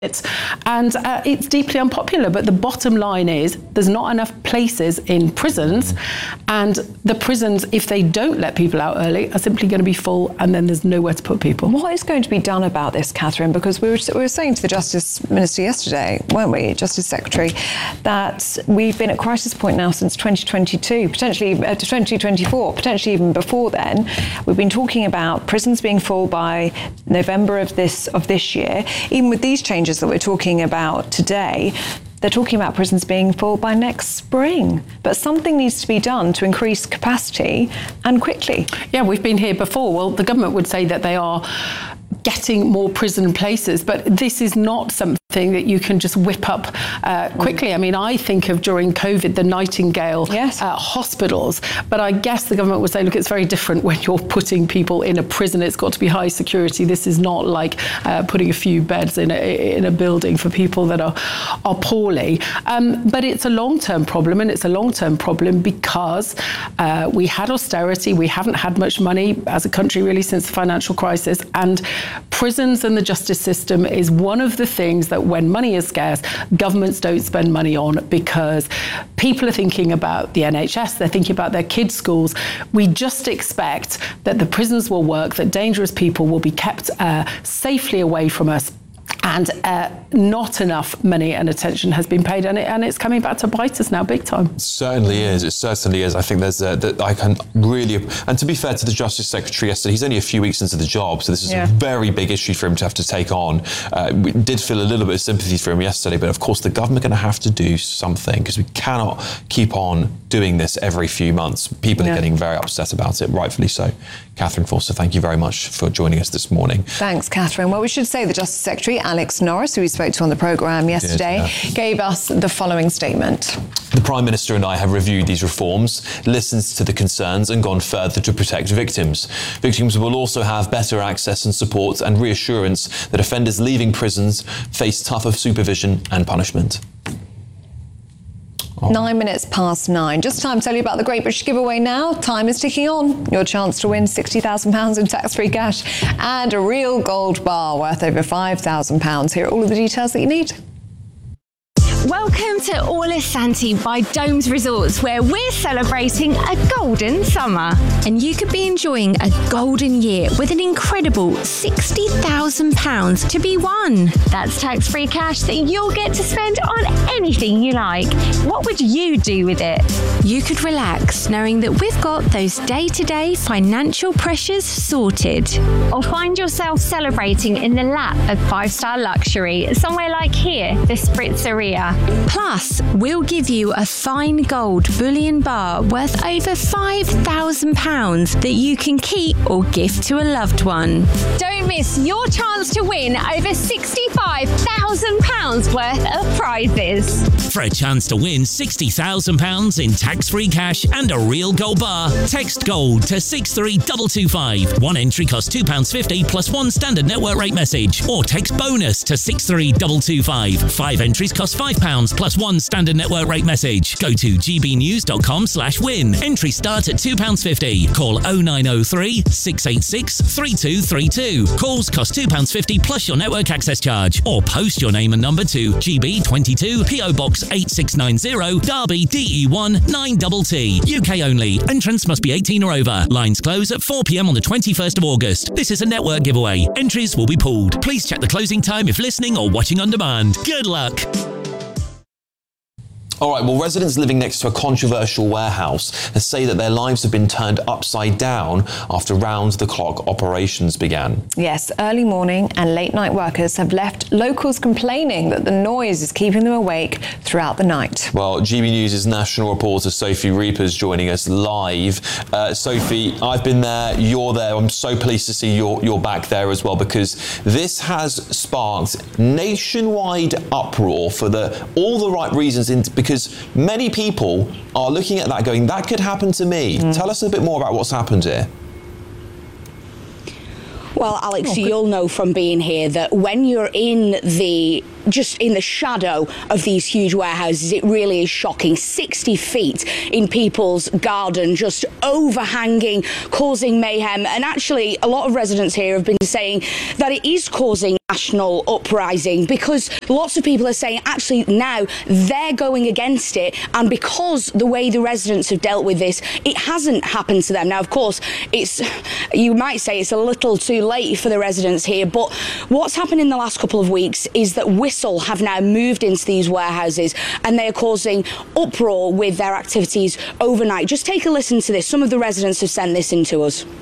And it's deeply unpopular. But the bottom line is there's not enough places in prisons, and the prisons, if they don't let people out early, are simply going to be full, and then there's nowhere to put people. What is going to be done about this, Catherine? Because we were saying to the Justice Minister yesterday, weren't we, Justice Secretary, that we've been at crisis point now since 2022, potentially 2024, potentially even before then. We've been talking about prisons being full by November of this year. Even with these changes that we're talking about today, they're talking about prisons being full by next spring. But something needs to be done to increase capacity, and quickly. Yeah, we've been here before. Well, the government would say that they are getting more prison places, but this is not something that you can just whip up quickly. I mean, I think of during COVID, the Nightingale hospitals, but I guess the government would say, look, it's very different when you're putting people in a prison. It's got to be high security. This is not like putting a few beds in a building for people that are poorly. But it's a long-term problem, and it's a long-term problem because we had austerity. We haven't had much money as a country really since the financial crisis, and prisons and the justice system is one of the things that when money is scarce, governments don't spend money on, because people are thinking about the NHS, they're thinking about their kids' schools. We just expect that the prisons will work, that dangerous people will be kept safely away from us. And not enough money and attention has been paid, and it's coming back to bite us now big time. It certainly is. I think there's I can really, and to be fair to the Justice Secretary yesterday, he's only a few weeks into the job, so this is a very big issue for him to have to take on. We did feel a little bit of sympathy for him yesterday, but of course the government are going to have to do something, because we cannot keep on doing this every few months. People are getting very upset about it, rightfully so. Catherine Forster, thank you very much for joining us this morning. Thanks, Catherine. Well, we should say the Justice Secretary, Alex Norris, who we spoke to on the programme yesterday, gave us the following statement. The Prime Minister and I have reviewed these reforms, listened to the concerns and gone further to protect victims. Victims will also have better access and support and reassurance that offenders leaving prisons face tougher supervision and punishment. 9 minutes past 9. Just time to tell you about the Great British Giveaway now. Time is ticking on. Your chance to win £60,000 in tax-free cash and a real gold bar worth over £5,000. Here are all of the details that you need. Welcome to Orlissanti by Domes Resorts, where we're celebrating a golden summer. And you could be enjoying a golden year with an incredible £60,000 to be won. That's tax-free cash that you'll get to spend on anything you like. What would you do with it? You could relax knowing that we've got those day-to-day financial pressures sorted. Or find yourself celebrating in the lap of five-star luxury, somewhere like here, the Spritzeria. Plus, we'll give you a fine gold bullion bar worth over £5,000 that you can keep or gift to a loved one. Don't miss your chance to win over £65,000 worth of prizes. For a chance to win £60,000 in tax-free cash and a real gold bar, text GOLD to 63225. One entry costs £2.50 plus one standard network rate message. Or text BONUS to 63225. 5 entries cost £5 plus one standard network rate message. Go to gbnews.com/win. Entries start at £2.50. Call 0903 686 3232. Calls cost £2.50 plus your network access charge. Or post your name and number to GB22 PO Box 8690 Derby DE1 9TT. UK only. Entrance must be 18 or over. Lines close at 4 p.m. on the 21st of August. This is a network giveaway. Entries will be pooled. Please check the closing time if listening or watching on demand. Good luck. All right, well, residents living next to a controversial warehouse say that their lives have been turned upside down after round-the-clock operations began. Yes, early morning and late-night workers have left locals complaining that the noise is keeping them awake throughout the night. Well, GB News' national reporter Sophie Reaper's joining us live. Sophie, I've been there, you're there. I'm so pleased to see you're back there as well, because this has sparked nationwide uproar for all the right reasons, because many people are looking at that going, that could happen to me. Tell us a bit more about what's happened here. Well, Alex, you'll know from being here that when you're just in the shadow of these huge warehouses, it really is shocking. 60 feet in people's garden, just overhanging, causing mayhem. And actually, a lot of residents here have been saying that it is causing national uprising, because lots of people are saying actually now they're going against it, and because the way the residents have dealt with this, it hasn't happened to them. Now, of course, you might say it's a little too late for the residents here, but what's happened in the last couple of weeks is that Whistle have now moved into these warehouses and they are causing uproar with their activities overnight. Just take a listen to this. Some of the residents have sent this in to us.